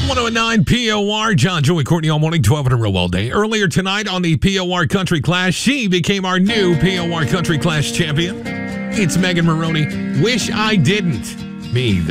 109 POR, John, Joey, Courtney all morning, 12 and a real well day. Earlier tonight on the POR Country Clash, she became our new POR Country Clash champion. It's Megan Maroney. Wish I didn't. Me.